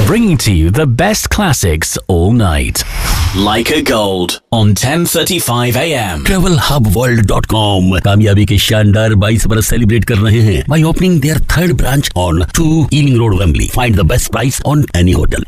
bringing to you the best classics all night. Like a Gold on 10:35 a.m. TravelHubWorld.com कामयाबी के शानदार 22 बरस celebrate कर रहे हैं by opening their third branch on 2 Ealing Road, Wembley. Find the best price on any hotel.